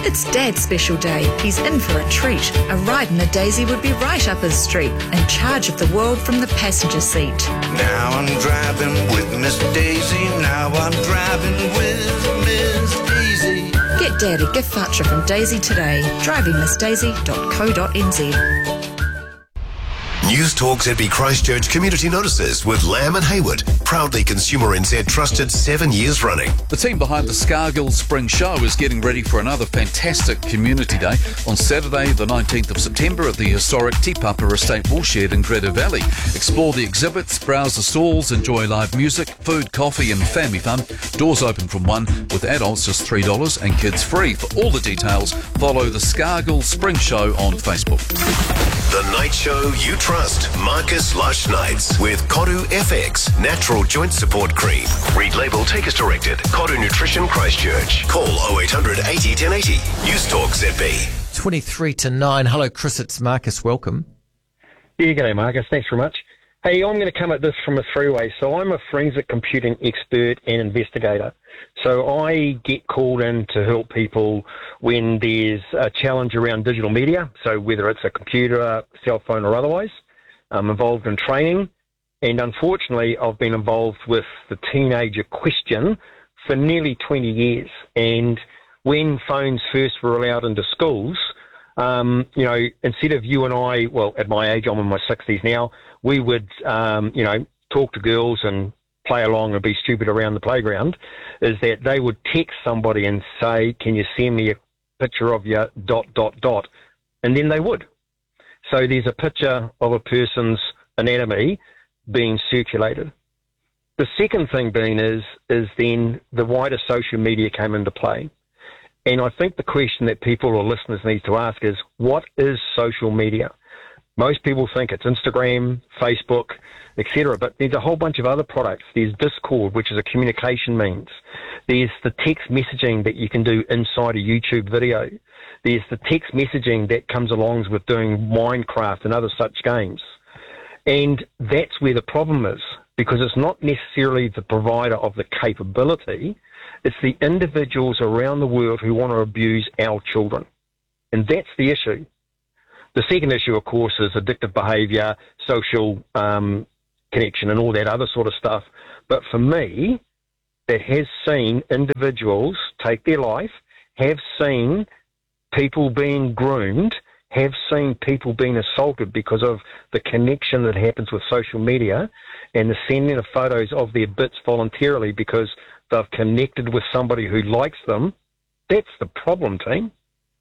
It's Dad's special day. He's in for a treat. A ride in a Daisy would be right up his street, in charge of the world from the passenger seat. Now I'm driving with Miss Daisy. Now I'm driving with Miss Daisy. Get Dad a gift voucher from Daisy today. drivingmissdaisy.co.nz. News Talk ZB Christchurch Community Notices with Lamb and Hayward. Proudly Consumer NZ trusted 7 years running. The team behind the Scargill Spring Show is getting ready for another fantastic community day on Saturday the 19th of September at the historic Te Papa Estate Woolshed in Greta Valley. Explore the exhibits, browse the stalls, enjoy live music, food, coffee and family fun. Doors open from 1 with adults just $3 and kids free. For all the details, follow the Scargill Spring Show on Facebook. The night show you trust. Marcus Lush Nights with Koru FX Natural Joint Support Cream. Read label, take as directed. Koru Nutrition Christchurch. Call 0800 80 1080. News Talk ZB. 23 to 9. Hello, Chris. It's Marcus. Welcome. Yeah, g'day, Marcus. Thanks very much. Hey, I'm going to come at this from a three-way. So I'm a forensic computing expert and investigator. So I get called in to help people when there's a challenge around digital media. So whether it's a computer, cell phone or otherwise. I'm involved in training. And unfortunately, I've been involved with the teenager question for nearly 20 years. And when phones first were allowed into schools, instead of you and I, well, at my age, I'm in my 60s now, we would, talk to girls and play along and be stupid around the playground, is that they would text somebody and say, can you send me a picture of your ... And then they would. So there's a picture of a person's anatomy being circulated. The second thing being is then the wider social media came into play. And I think the question that people or listeners need to ask is, what is social media? Most people think it's Instagram, Facebook, etc. But there's a whole bunch of other products. There's Discord, which is a communication means. There's the text messaging that you can do inside a YouTube video. There's the text messaging that comes along with doing Minecraft and other such games. And that's where the problem is, because it's not necessarily the provider of the capability. It's the individuals around the world who want to abuse our children. And that's the issue. The second issue, of course, is addictive behaviour, social connection and all that other sort of stuff. But for me, that has seen individuals take their life, have seen people being groomed, have seen people being assaulted because of the connection that happens with social media and the sending of photos of their bits voluntarily because they've connected with somebody who likes them. That's the problem, team.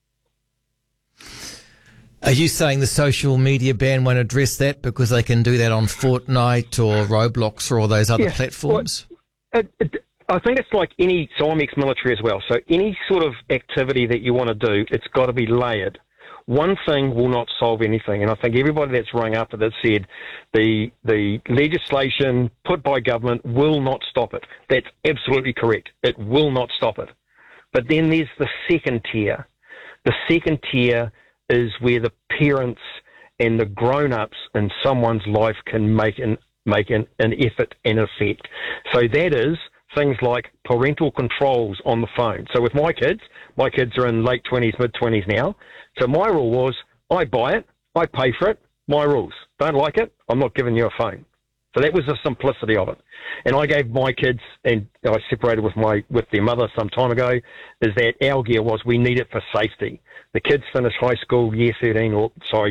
Are you saying the social media ban won't address that because they can do that on Fortnite or Roblox or all those other platforms? Well, I think it's like any, so I'm ex-military as well, so any sort of activity that you want to do, it's got to be layered. One thing will not solve anything, and I think everybody that's rung up that said the legislation put by government will not stop it. That's absolutely correct. It will not stop it. But then there's the second tier. The second tier is where the parents and the grown-ups in someone's life can make an effort and effect. So that is things like parental controls on the phone. So with my kids are in late 20s, mid-20s now. So my rule was, I buy it, I pay for it, my rules. Don't like it, I'm not giving you a phone. So that was the simplicity of it. And I gave my kids, and I separated with their mother some time ago, is that our gear was we need it for safety. The kids finish high school, year 9 or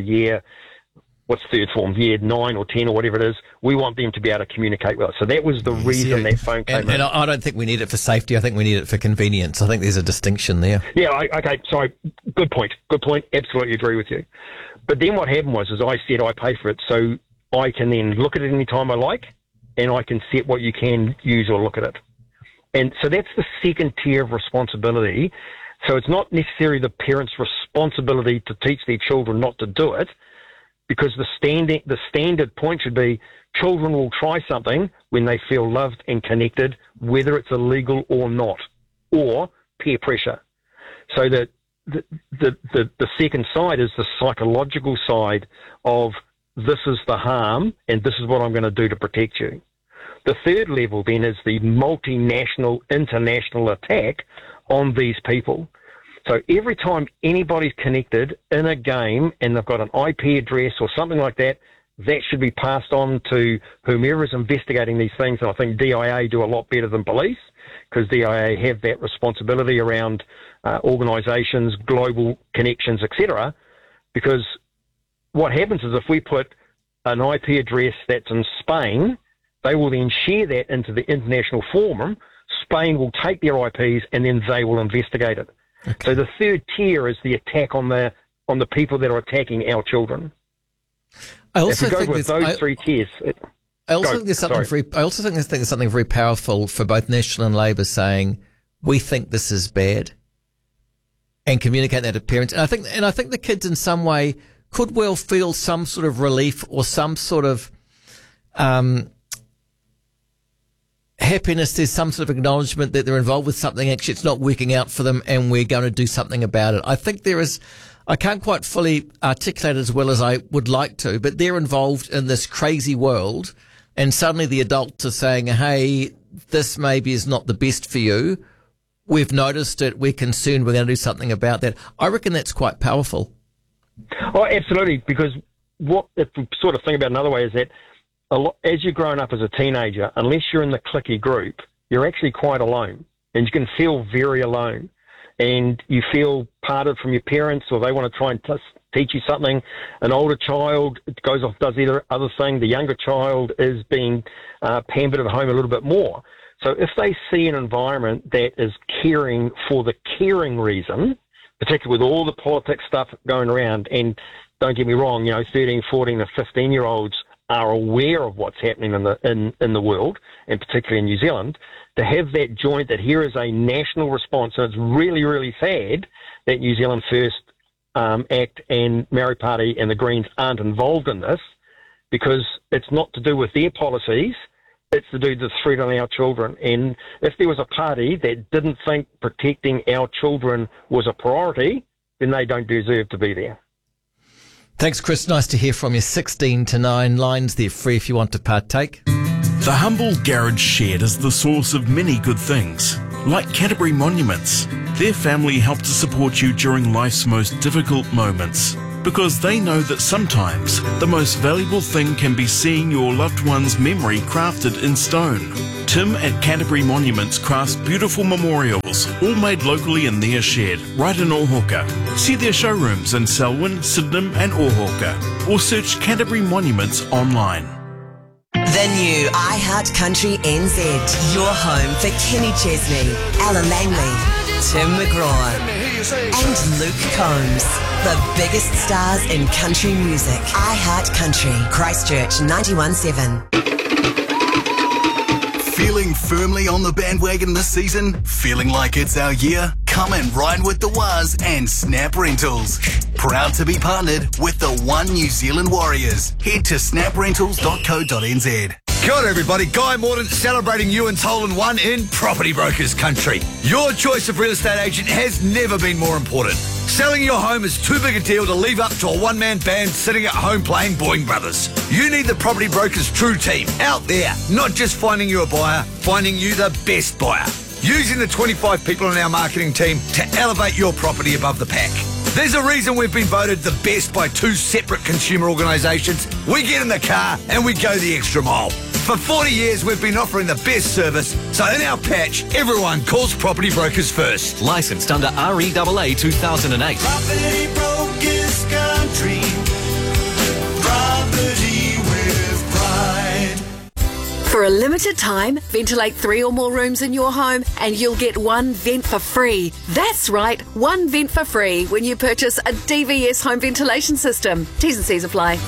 10 or whatever it is. We want them to be able to communicate with us. So that was the reason that phone came in. And I don't think we need it for safety. I think we need it for convenience. I think there's a distinction there. Yeah, okay, sorry. Good point. Absolutely agree with you. But then what happened was I said I pay for it, so I can then look at it any time I like, and I can set what you can use or look at it. And so that's the second tier of responsibility. So it's not necessarily the parents' responsibility to teach their children not to do it, because the standard point should be children will try something when they feel loved and connected, whether it's illegal or not, or peer pressure. So that the second side is the psychological side of this is the harm and this is what I'm going to do to protect you. The third level then is the multinational, international attack on these people. So every time anybody's connected in a game and they've got an IP address or something like that, that should be passed on to whomever is investigating these things. And I think DIA do a lot better than police, because DIA have that responsibility around organisations, global connections, etc. Because what happens is if we put an IP address that's in Spain, they will then share that into the international forum. Spain will take their IPs and then they will investigate it. Okay. So the third tier is the attack on the people that are attacking our children. I also think with those three tiers. I also think there's something very powerful for both National and Labor saying we think this is bad, and communicate that to parents. And I think the kids in some way could well feel some sort of relief or some sort of happiness. There's some sort of acknowledgement that they're involved with something. Actually, it's not working out for them, and we're going to do something about it. I think there is. I can't quite fully articulate it as well as I would like to, but they're involved in this crazy world, and suddenly the adults are saying, hey, this maybe is not the best for you. We've noticed it. We're concerned. We're going to do something about that. I reckon that's quite powerful. Oh, absolutely, because if we sort of think about it another way, is that as you're growing up as a teenager, unless you're in the cliquey group, you're actually quite alone, and you can feel very alone. And you feel parted from your parents, or they want to try and teach you something. An older child goes off, does either other thing. The younger child is being pampered at home a little bit more. So if they see an environment that is caring for the caring reason, particularly with all the politics stuff going around, and don't get me wrong, 13, 14 and 15-year-olds are aware of what's happening in the world, and particularly in New Zealand, to have that joint that here is a national response. And it's really, really sad that New Zealand First Act and Maori Party and the Greens aren't involved in this, because it's not to do with their policies, it's to do with the threat on our children. And if there was a party that didn't think protecting our children was a priority, then they don't deserve to be there. Thanks, Chris. Nice to hear from you. 16 to 9 lines. They're free if you want to partake. The humble garage shed is the source of many good things, like Canterbury Monuments. Their family help to support you during life's most difficult moments, because they know that sometimes the most valuable thing can be seeing your loved one's memory crafted in stone. Tim at Canterbury Monuments crafts beautiful memorials, all made locally in their shed, right in Ōhauka. See their showrooms in Selwyn, Sydenham and Ōhauka, or search Canterbury Monuments online. The new iHeart Country NZ. Your home for Kenny Chesney, Ella Langley, Tim McGraw and Luke Combs. The biggest stars in country music. iHeart Country. Christchurch 91.7. Feeling firmly on the bandwagon this season? Feeling like it's our year? Come and ride with the Waz and Snap Rentals. Proud to be partnered with the One New Zealand Warriors. Head to snaprentals.co.nz. Kia ora everybody, Guy Mordaunt celebrating you and Tolan 1 in Property Brokers Country. Your choice of real estate agent has never been more important. Selling your home is too big a deal to leave up to a one-man band sitting at home playing Boeing Brothers. You need the Property Brokers True Team out there, not just finding you a buyer, finding you the best buyer. Using the 25 people in our marketing team to elevate your property above the pack. There's a reason we've been voted the best by 2 separate consumer organisations. We get in the car and we go the extra mile. For 40 years, we've been offering the best service, so in our patch, everyone calls Property Brokers first. Licensed under REAA 2008. Property Brokers Country. Property with pride. For a limited time, ventilate 3 or more rooms in your home and you'll get 1 vent for free. That's right, 1 vent for free when you purchase a DVS home ventilation system. T's and C's apply.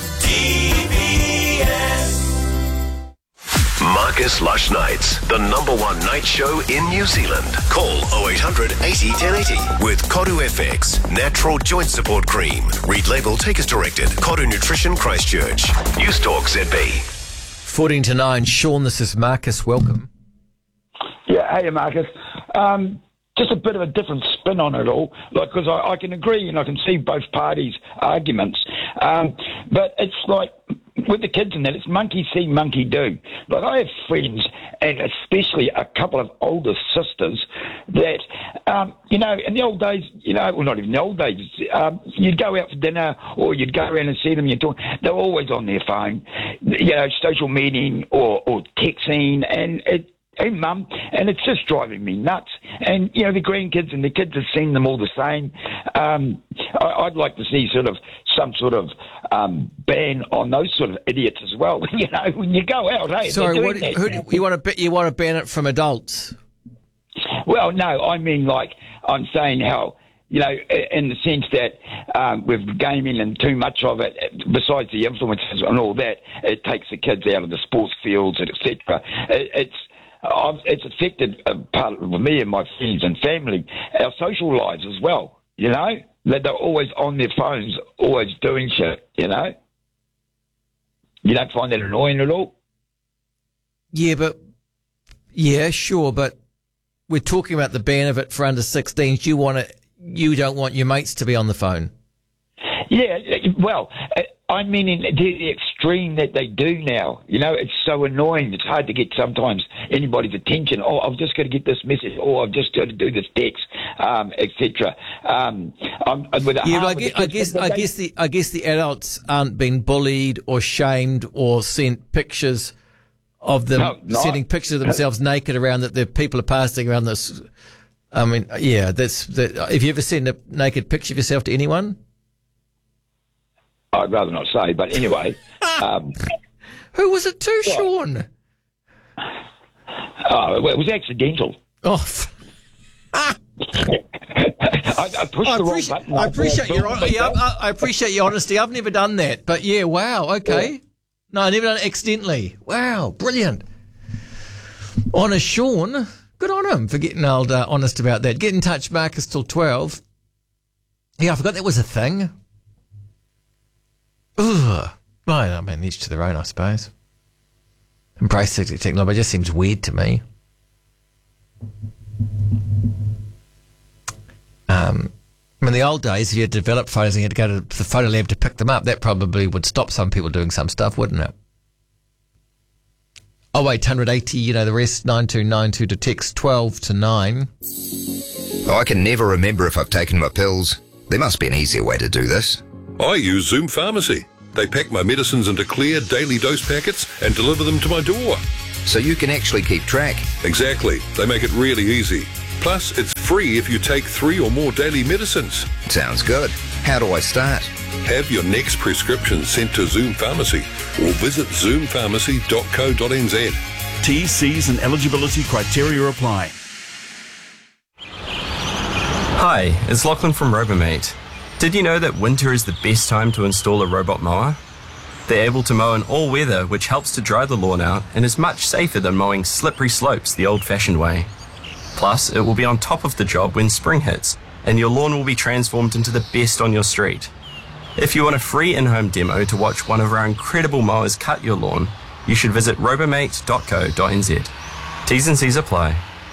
DVS. Marcus Lush Nights, the #1 night show in New Zealand. Call 0800 80 1080 with Koru FX, natural joint support cream. Read label, take as directed. Koru Nutrition Christchurch. News Talk ZB. 14 to 9. Sean, this is Marcus. Welcome. Yeah, hey, Marcus. Just a bit of a different spin on it all, because I can agree and I can see both parties' arguments. But it's like with the kids and that, it's monkey see, monkey do. But I have friends, and especially a couple of older sisters, that, in the old days, well, not even the old days, you'd go out for dinner or you'd go around and see them, they're always on their phone, social media or texting, and Mum, and it's just driving me nuts. And, the grandkids and the kids have seen them all the same. I'd like to see some sort of ban on those sort of idiots as well. When you go out, hey, sorry, you want to ban it from adults? Well, no, I mean, I'm saying how, in the sense that with gaming and too much of it, besides the influences and all that, it takes the kids out of the sports fields, etc. It's affected part of me and my friends and family, our social lives as well, that they're always on their phones, always doing shit, You don't find that annoying at all? Yeah, sure, but we're talking about the ban of it for under 16s. You don't want your mates to be on the phone. Yeah, well, I mean, to the extreme that they do now. It's so annoying. It's hard to get sometimes anybody's attention. Oh, I've just got to get this message. Oh, I've just got to do this text, etc. I guess the adults aren't being bullied or shamed or sent pictures of them, sending pictures of themselves naked around that the people are passing around this. I mean, yeah, have you ever sent a naked picture of yourself to anyone? I'd rather not say, but anyway. Who was it to, Sean? It was accidental. Oh. I pushed the wrong button. I appreciate your honesty. I've never done that, but yeah, wow, okay. Yeah. No, I never done it accidentally. Wow, brilliant. Honest Sean, good on him for getting honest about that. Get in touch, Marcus, till 12. Yeah, I forgot that was a thing. Ugh. Well, I mean, each to their own, I suppose. Embrace technology, but it just seems weird to me. In the old days, if you had developed photos and you had to go to the photo lab to pick them up, that probably would stop some people doing some stuff, wouldn't it? 0880, the rest, 9292 to text 12 to 9. I can never remember if I've taken my pills. There must be an easier way to do this. I use Zoom Pharmacy. They pack my medicines into clear daily dose packets and deliver them to my door. So you can actually keep track? Exactly. They make it really easy. Plus, it's free if you take 3 or more daily medicines. Sounds good. How do I start? Have your next prescription sent to Zoom Pharmacy or visit zoompharmacy.co.nz. T's, C's and eligibility criteria apply. Hi, it's Lachlan from Robomate. Did you know that winter is the best time to install a robot mower? They're able to mow in all weather, which helps to dry the lawn out and is much safer than mowing slippery slopes the old-fashioned way. Plus, it will be on top of the job when spring hits, and your lawn will be transformed into the best on your street. If you want a free in-home demo to watch one of our incredible mowers cut your lawn, you should visit robomate.co.nz. T's and C's apply.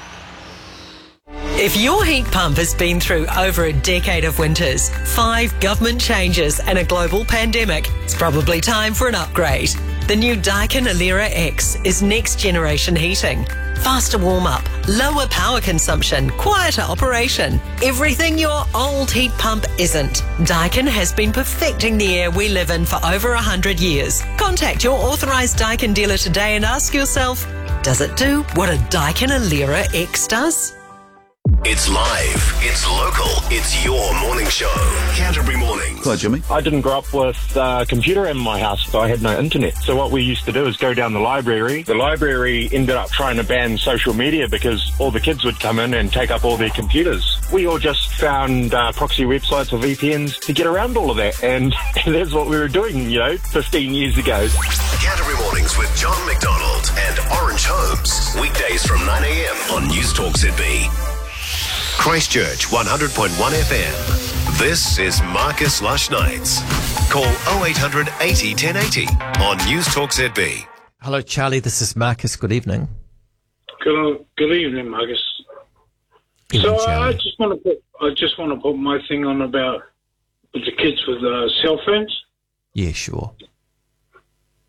If your heat pump has been through over a decade of winters, 5 government changes and a global pandemic, it's probably time for an upgrade. The new Daikin Alera X is next generation heating. Faster warm-up, lower power consumption, quieter operation. Everything your old heat pump isn't. Daikin has been perfecting the air we live in for over 100 years. Contact your authorised Daikin dealer today and ask yourself, does it do what a Daikin Alera X does? It's live, it's local, it's your morning show. Canterbury Mornings. Hello, Jimmy. I didn't grow up with a computer in my house, so I had no internet. So what we used to do is go down the library. The library ended up trying to ban social media because all the kids would come in and take up all their computers. We all just found proxy websites or VPNs to get around all of that, and that's what we were doing, 15 years ago. Canterbury Mornings with John McDonald and Orange Holmes. Weekdays from 9 a.m. on News Talk ZB. Christchurch 100.1 FM. This is Marcus Lush Nights. Call 0800 80 1080 on News Talk ZB. Hello, Charlie. This is Marcus. Good evening. Good evening, Marcus. Evening, so Charlie. I just want to put my thing on about with the kids with cell phones. Yeah, sure.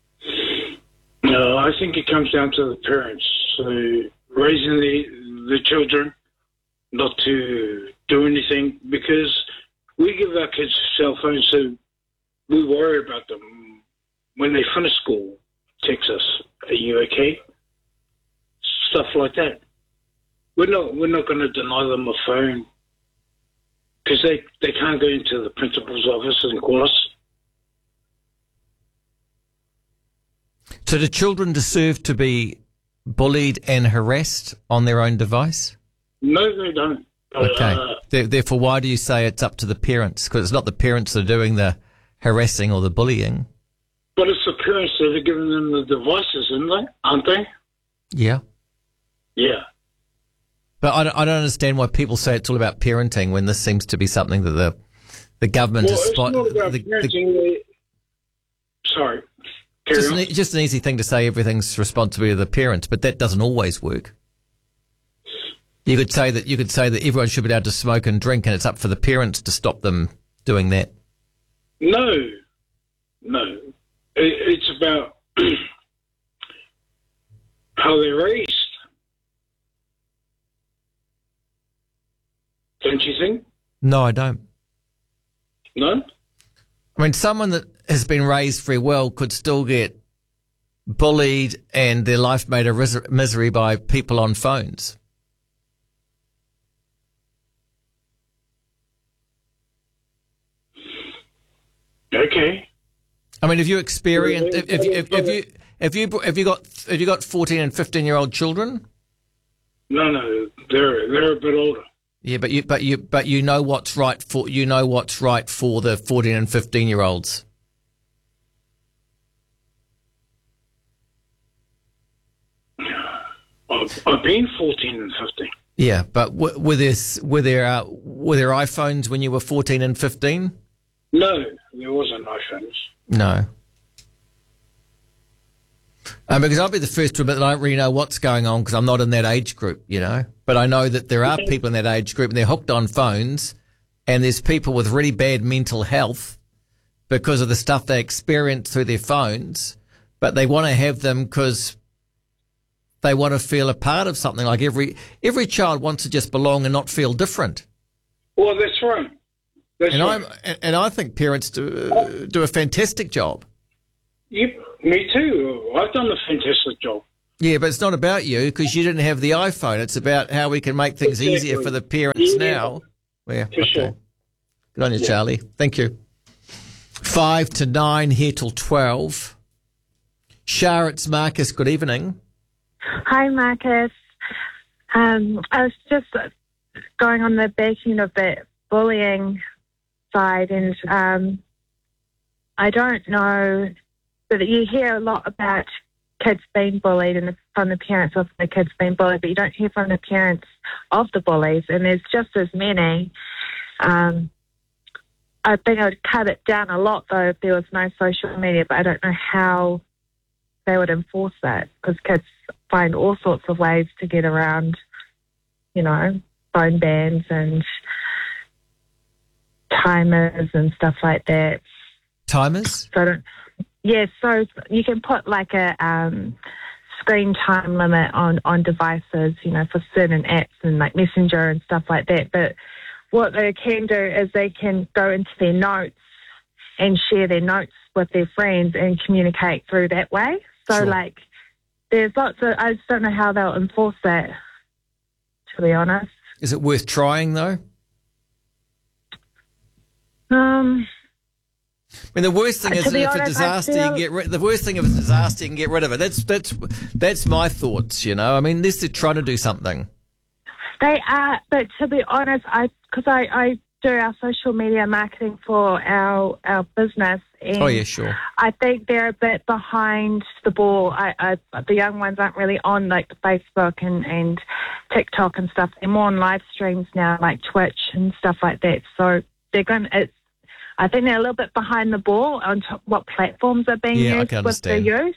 No, I think it comes down to the parents. So raising the children not to do anything, because we give our kids cell phones, so we worry about them. When they finish school, text us, "Are you okay?" Stuff like that. We're not going to deny them a phone because they can't go into the principal's office and call us. So do children deserve to be bullied and harassed on their own device? No, they don't. Okay. Therefore, why do you say it's up to the parents? Because it's not the parents that are doing the harassing or the bullying. But it's the parents that are giving them the devices, aren't they? Yeah. Yeah. But I don't understand why people say it's all about parenting when this seems to be something that the government has it's not about parenting. Sorry. Just an easy thing to say everything's responsibility of the parents, but that doesn't always work. You could say that everyone should be allowed to smoke and drink, and it's up for the parents to stop them doing that. No. It's about how they're raised. Don't you think? No, I don't. No? I mean, someone that has been raised very well could still get bullied and their life made a misery by people on phones. Okay. I mean, have you experienced? Have you got 14 and 15-year-old children? No, they're a bit older. Yeah, but you know what's right for the 14 and 15-year-olds. I've been 14 and 15. Yeah, but were there iPhones when you were 14 and 15? No, there wasn't iPhones. No. Because I'll be the first to admit that I don't really know what's going on because I'm not in that age group, you know. But I know that there are people in that age group and they're hooked on phones, and there's people with really bad mental health because of the stuff they experience through their phones, but they want to have them because they want to feel a part of something. Like every child wants to just belong and not feel different. Well, that's right. And I think parents do a fantastic job. Yep, me too. I've done a fantastic job. Yeah, but it's not about you because you didn't have the iPhone. It's about how we can make things easier for the parents now. Yeah, for sure. Good on you, Charlie. Thank you. 5 to 9 here till 12. Shah, it's Marcus. Good evening. Hi, Marcus. I was just going on the backing of the bullying side, and I don't know, but you hear a lot about kids being bullied and from the parents of the kids being bullied, but you don't hear from the parents of the bullies, and there's just as many. I think I would cut it down a lot, though, if there was no social media, but I don't know how they would enforce that because kids find all sorts of ways to get around, you know, phone bans and timers and stuff like that. Timers? So you can put like a screen time limit on devices, you know, for certain apps and like Messenger and stuff like that. But what they can do is they can go into their notes and share their notes with their friends and communicate through that way. So, like, there's lots of... I just don't know how they'll enforce that, to be honest. Is it worth trying, though? I mean, the worst thing is if a disaster, you can get rid. The worst thing if it's a disaster, you can get rid of it. That's my thoughts. You know, I mean, this is trying to do something. They are, but to be honest, because I do our social media marketing for our business. And oh yeah, sure. I think they're a bit behind the ball. The young ones aren't really on like the Facebook and TikTok and stuff. They're more on live streams now, like Twitch and stuff like that. So they're going. I think they're a little bit behind the ball on what platforms are being used with the youth.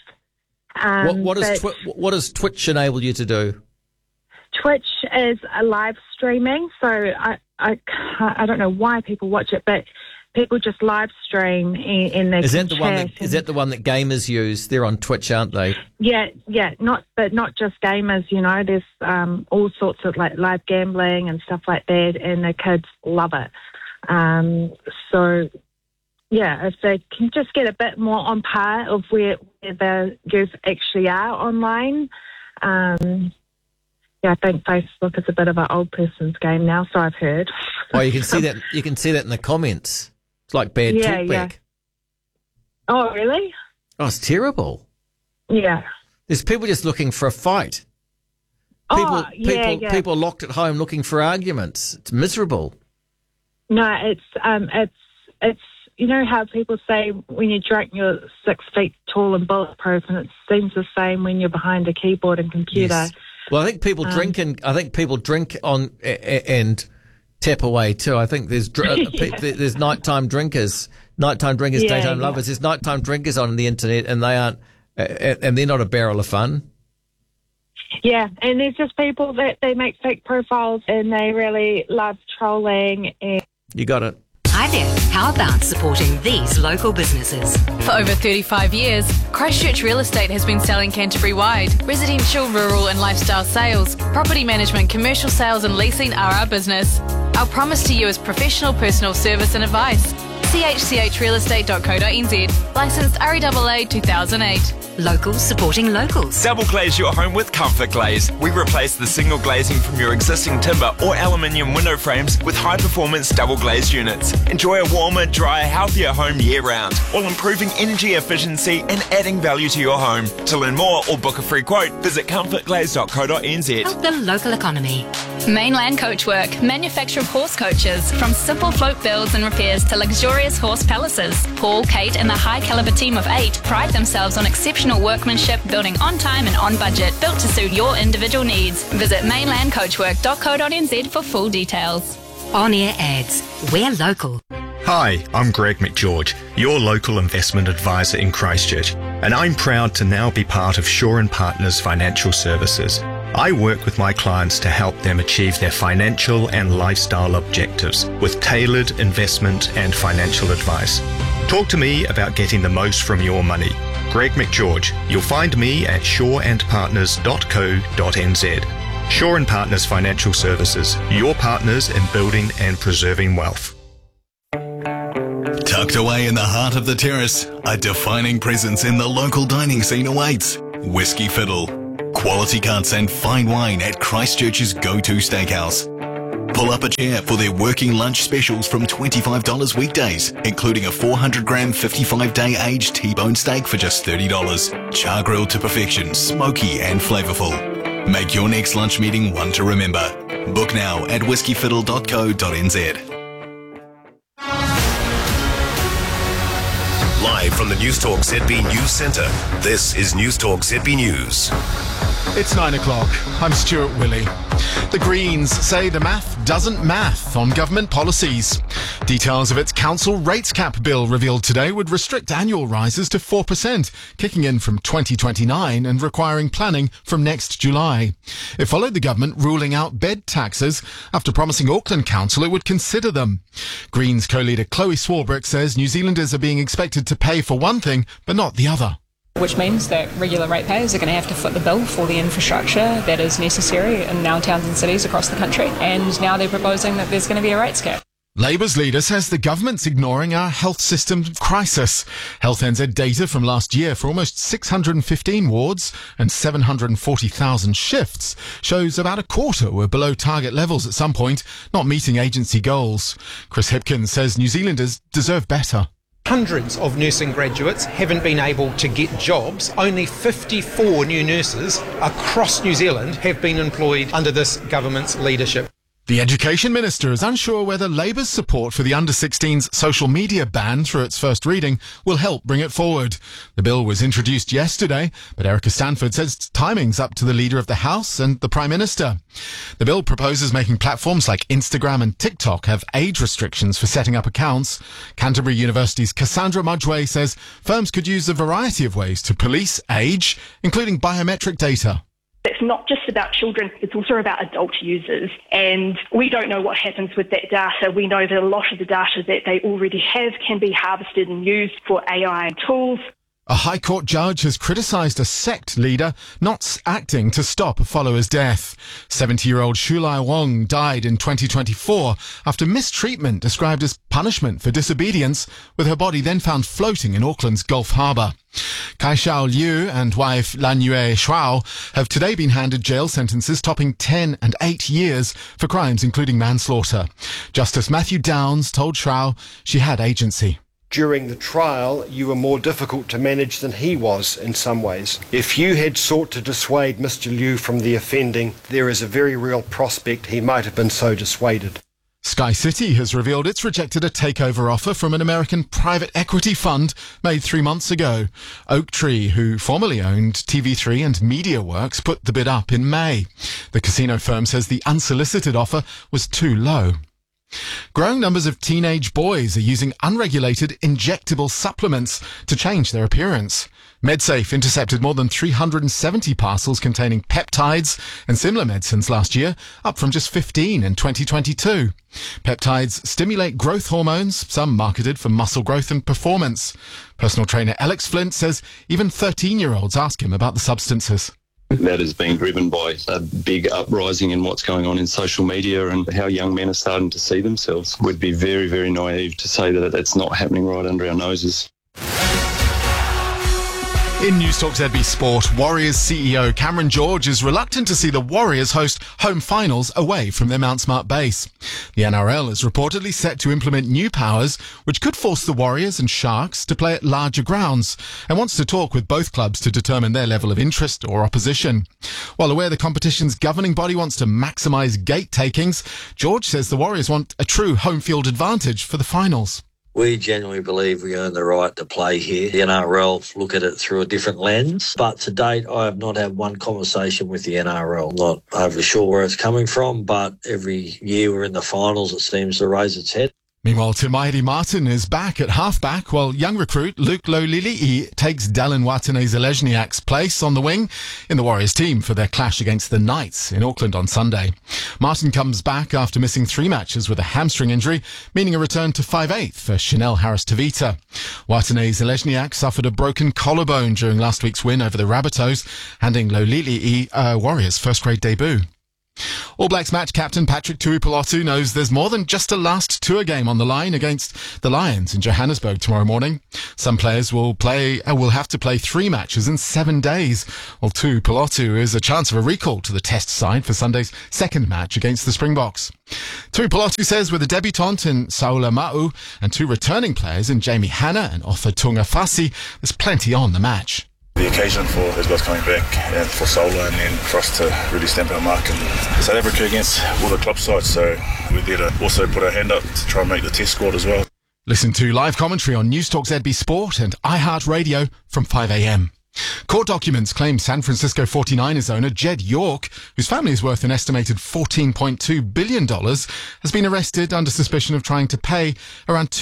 What does Twitch enable you to do? Twitch is a live streaming, so I don't know why people watch it, but people just live stream and they Is can that the one chat that, is that the one that gamers use? They're on Twitch, aren't they? Yeah, not just gamers, there's all sorts of like live gambling and stuff like that, and the kids love it. So, yeah, if they can just get a bit more on par of where the youth actually are online, I think Facebook is a bit of an old person's game now, so I've heard. Oh, you can see that. You can see that in the comments. It's like bad talkback. Yeah. Oh, really? Oh, it's terrible. Yeah. There's people just looking for a fight. People locked at home looking for arguments. It's miserable. No, it's you know how people say when you're drunk you're 6 feet tall and bulletproof, and it seems the same when you're behind a keyboard and computer. Yes. Well, I think people drink on and tap away too. I think there's there's nighttime drinkers, daytime lovers. There's nighttime drinkers on the internet, and they aren't, and they're not a barrel of fun. Yeah, and there's just people that they make fake profiles and they really love trolling. And you got it. Hi there. How about supporting these local businesses? For over 35 years, Christchurch Real Estate has been selling Canterbury-wide. Residential, rural and lifestyle sales, property management, commercial sales and leasing are our business. Our promise to you is professional personal service and advice. chchrealestate.co.nz. Licensed REAA 2008. Locals supporting locals. Double glaze your home with Comfort Glaze. We replace the single glazing from your existing timber or aluminium window frames with high-performance double glazed units. Enjoy a warmer, drier, healthier home year-round, while improving energy efficiency and adding value to your home. To learn more or book a free quote, visit comfortglaze.co.nz. Help the local economy. Mainland Coachwork, manufacture of horse coaches, from simple float builds and repairs to luxurious horse palaces. Paul, Kate and the high-caliber team of 8 pride themselves on exceptional workmanship, building on time and on budget, built to suit your individual needs. Visit mainlandcoachwork.co.nz for full details. On-air ads. We're local. Hi, I'm Greg McGeorge, your local investment advisor in Christchurch, and I'm proud to now be part of Shaw & Partners Financial Services. I work with my clients to help them achieve their financial and lifestyle objectives with tailored investment and financial advice. Talk to me about getting the most from your money. Greg McGeorge. You'll find me at shawandpartners.co.nz. Shaw & Partners Financial Services, your partners in building and preserving wealth. Tucked away in the heart of the terrace, a defining presence in the local dining scene awaits. Whiskey Fiddle. Quality cuts and fine wine at Christchurch's go-to steakhouse. Pull up a chair for their working lunch specials from $25 weekdays, including a 400-gram 55-day aged T-bone steak for just $30. Char grilled to perfection, smoky and flavourful. Make your next lunch meeting one to remember. Book now at whiskeyfiddle.co.nz. Live from the Newstalk ZB News Centre, this is Newstalk ZB News. It's 9 o'clock. I'm Stuart Willey. The Greens say the math doesn't math on government policies. Details of its council rates cap bill revealed today would restrict annual rises to 4%, kicking in from 2029 and requiring planning from next July. It followed the government ruling out bed taxes after promising Auckland Council it would consider them. Greens co-leader Chloe Swarbrick says New Zealanders are being expected to pay for one thing but not the other. Which means that regular ratepayers are going to have to foot the bill for the infrastructure that is necessary in our towns and cities across the country. And now they're proposing that there's going to be a rates cap. Labour's leader says the government's ignoring our health system crisis. Health NZ data from last year for almost 615 wards and 740,000 shifts shows about a quarter were below target levels at some point, not meeting agency goals. Chris Hipkins says New Zealanders deserve better. Hundreds of nursing graduates haven't been able to get jobs. Only 54 new nurses across New Zealand have been employed under this government's leadership. The Education Minister is unsure whether Labour's support for the under-16s social media ban through its first reading will help bring it forward. The bill was introduced yesterday, but Erica Stanford says timing's up to the Leader of the House and the Prime Minister. The bill proposes making platforms like Instagram and TikTok have age restrictions for setting up accounts. Canterbury University's Cassandra Mudgway says firms could use a variety of ways to police age, including biometric data. It's not just about children, it's also about adult users. And we don't know what happens with that data. We know that a lot of the data that they already have can be harvested and used for AI tools. A High Court judge has criticised a sect leader not acting to stop a follower's death. 70-year-old Shulai Wong died in 2024 after mistreatment described as punishment for disobedience, with her body then found floating in Auckland's Gulf Harbour. Kai Xiao Liu and wife Lan Yue Shuao have today been handed jail sentences topping 10 and 8 years for crimes including manslaughter. Justice Matthew Downs told Shuao she had agency. During the trial, you were more difficult to manage than he was in some ways. If you had sought to dissuade Mr. Liu from the offending, there is a very real prospect he might have been so dissuaded. Sky City has revealed it's rejected a takeover offer from an American private equity fund made 3 months ago. Oaktree, who formerly owned TV3 and MediaWorks, put the bid up in May. The casino firm says the unsolicited offer was too low. Growing numbers of teenage boys are using unregulated injectable supplements to change their appearance. MedSafe intercepted more than 370 parcels containing peptides and similar medicines last year, up from just 15 in 2022. Peptides stimulate growth hormones, some marketed for muscle growth and performance. Personal trainer Alex Flint says even 13-year-olds ask him about the substances. That is being driven by a big uprising in what's going on in social media and how young men are starting to see themselves. We'd be very, very naive to say that it's not happening right under our noses. In Newstalk ZB Sport, Warriors CEO Cameron George is reluctant to see the Warriors host home finals away from their Mount Smart base. The NRL is reportedly set to implement new powers which could force the Warriors and Sharks to play at larger grounds and wants to talk with both clubs to determine their level of interest or opposition. While aware the competition's governing body wants to maximise gate takings, George says the Warriors want a true home field advantage for the finals. We genuinely believe we earn the right to play here. The NRL look at it through a different lens. But to date, I have not had one conversation with the NRL. I'm not overly sure where it's coming from, but every year we're in the finals, it seems to raise its head. Meanwhile, Timaiti Martin is back at halfback, while young recruit Luke Lolili'i takes Dallin Watene-Zelezniak's place on the wing in the Warriors team for their clash against the Knights in Auckland on Sunday. Martin comes back after missing 3 matches with a hamstring injury, meaning a return to 5/8 for Chanel Harris-Tavita. Watene-Zelezniak suffered a broken collarbone during last week's win over the Rabbitohs, handing Lolili'i a Warriors first-grade debut. All Blacks match captain Patrick Tuipulotu knows there's more than just a last tour game on the line against the Lions in Johannesburg tomorrow morning. Some players will have to play 3 matches in 7 days, while Tuipulotu is a chance of a recall to the Test side for Sunday's second match against the Springboks. Tuipulotu says with a debutant in Saula Ma'u and 2 returning players in Jamie Hanna and Ofa Tungafasi, there's plenty on the match. The occasion for those guys coming back and for Solar and then for us to really stamp our mark in South Africa against all the club sides, so we're there to also put our hand up to try and make the Test squad as well. Listen to live commentary on Newstalk ZB Sport and iHeartRadio from 5 a.m. Court documents claim San Francisco 49ers owner Jed York, whose family is worth an estimated $14.2 billion, has been arrested under suspicion of trying to pay around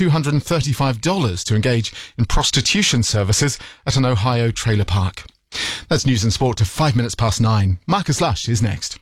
$235 to engage in prostitution services at an Ohio trailer park. That's news and sport to 5 minutes past 9. Marcus Lush is next.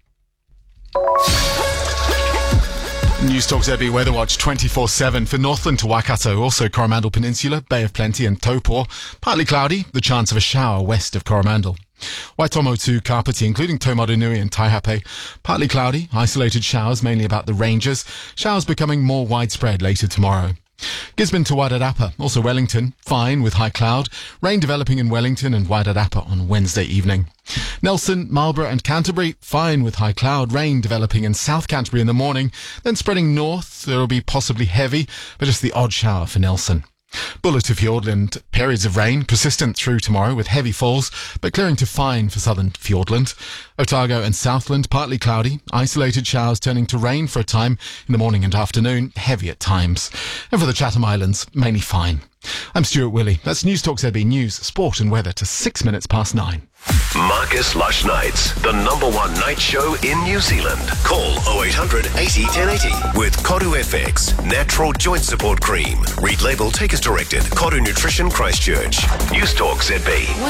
Newstalk ZB Weather Watch 24/7 for Northland to Waikato, also Coromandel Peninsula, Bay of Plenty and Taupo. Partly cloudy, the chance of a shower west of Coromandel. Waitomo to Kapiti, including Taumarunui and Taihape. Partly cloudy, isolated showers mainly about the ranges. Showers becoming more widespread later tomorrow. Gisborne to Wairarapa, also Wellington, fine with high cloud. Rain developing in Wellington and Wairarapa on Wednesday evening. Nelson, Marlborough and Canterbury, fine with high cloud. Rain developing in South Canterbury in the morning, then spreading north. There will be possibly heavy, but just the odd shower for Nelson. Buller to Fiordland, periods of rain persistent through tomorrow with heavy falls, but clearing to fine for southern Fiordland. Otago and Southland, partly cloudy, isolated showers turning to rain for a time in the morning and afternoon, heavy at times. And for the Chatham Islands, mainly fine. I'm Stuart Willey. That's Newstalk ZB News, Sport and Weather to 6 minutes past 9. Marcus Lush Nights, the #1 night show in New Zealand. Call 0800 80 1080 with Koru FX, natural joint support cream. Read label, take as directed. Koru Nutrition Christchurch. Newstalk ZB.